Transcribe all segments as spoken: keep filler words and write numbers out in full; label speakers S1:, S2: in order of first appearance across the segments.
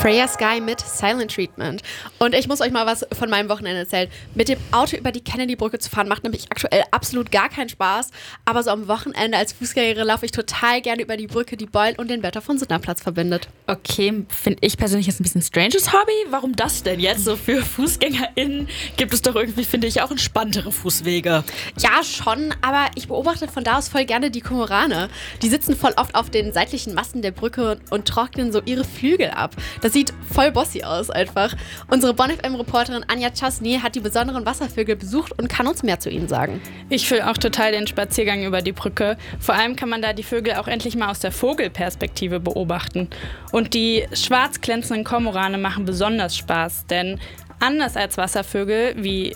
S1: Freya Sky mit Silent Treatment. Und ich muss euch mal was von meinem Wochenende erzählen. Mit dem Auto über die Kennedy-Brücke zu fahren, macht nämlich aktuell absolut gar keinen Spaß. Aber so am Wochenende als Fußgängerin laufe ich total gerne über die Brücke, die Beul und den Wetter von Platz verbindet.
S2: Okay, finde ich persönlich jetzt ein bisschen stranges Hobby. Warum das denn jetzt? So für FußgängerInnen gibt es doch irgendwie, finde ich, auch entspanntere Fußwege.
S1: Ja, schon, aber ich beobachte von da aus voll gerne die Kormorane. Die sitzen voll oft auf den seitlichen Masten der Brücke und trocknen so ihre Flügel ab. Das sieht voll bossy aus einfach. Unsere Bonn F M-Reporterin Anja Chasny hat die besonderen Wasservögel besucht und kann uns mehr zu ihnen sagen.
S3: Ich fühle auch total den Spaziergang über die Brücke. Vor allem kann man da die Vögel auch endlich mal aus der Vogelperspektive beobachten. Und die schwarz glänzenden Kormorane machen besonders Spaß, denn anders als Wasservögel wie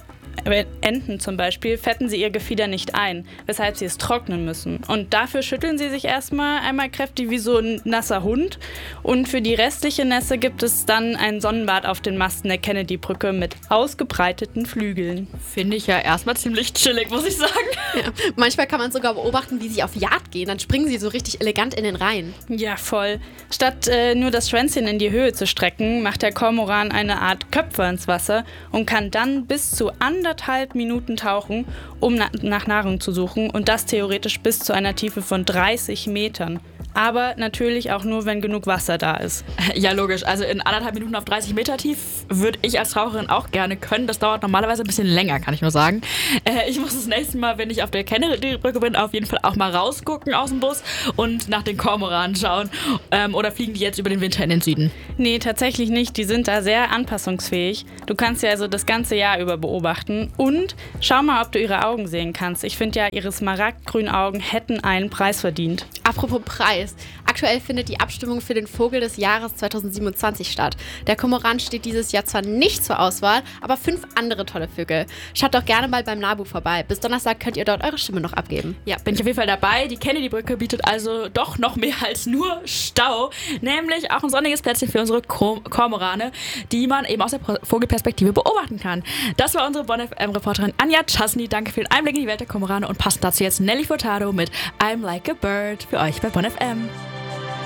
S3: Enten zum Beispiel, fetten sie ihr Gefieder nicht ein, weshalb sie es trocknen müssen. Und dafür schütteln sie sich erstmal einmal kräftig wie so ein nasser Hund. Und für die restliche Nässe gibt es dann ein Sonnenbad auf den Masten der Kennedy-Brücke mit ausgebreiteten Flügeln.
S2: Finde ich ja erstmal ziemlich chillig, muss ich sagen.
S1: Ja, manchmal kann man sogar beobachten, wie sie auf Jagd gehen. Dann springen sie so richtig elegant in den Reihen.
S3: Ja, voll. Statt äh, nur das Schwänzchen in die Höhe zu strecken, macht der Kormoran eine Art Köpfer ins Wasser und kann dann bis zu anderthalb Minuten tauchen, um na- nach Nahrung zu suchen, und das theoretisch bis zu einer Tiefe von dreißig Metern. Aber natürlich auch nur, wenn genug Wasser da ist.
S2: Ja, logisch. Also in anderthalb Minuten auf dreißig Meter tief würde ich als Taucherin auch gerne können. Das dauert normalerweise ein bisschen länger, kann ich nur sagen. Äh, ich muss das nächste Mal, wenn ich auf der Kennedy-Brücke bin, auf jeden Fall auch mal rausgucken aus dem Bus und nach den Kormoranen schauen. Ähm, oder fliegen die jetzt über den Winter in den Süden?
S3: Nee, tatsächlich nicht. Die sind da sehr anpassungsfähig. Du kannst sie also das ganze Jahr über beobachten. Und schau mal, ob du ihre Augen sehen kannst. Ich finde ja, ihre smaragdgrünen Augen hätten einen Preis verdient.
S1: Apropos Preis. Aktuell findet die Abstimmung für den Vogel des Jahres zweitausendsiebenundzwanzig statt. Der Kormoran steht dieses Jahr zwar nicht zur Auswahl, aber fünf andere tolle Vögel. Schaut doch gerne mal beim NABU vorbei. Bis Donnerstag könnt ihr dort eure Stimme noch abgeben.
S2: Ja, bin ich auf jeden Fall dabei. Die Kennedy-Brücke bietet also doch noch mehr als nur Stau. Nämlich auch ein sonniges Plätzchen für unsere Ko- Kormorane, die man eben aus der Pro- Vogelperspektive beobachten kann. Das war unsere Bonn F M-Reporterin Anja Chasny. Danke für den Einblick in die Welt der Kormorane und passend dazu jetzt Nelly Furtado mit I'm Like a Bird für euch bei Bonn F M.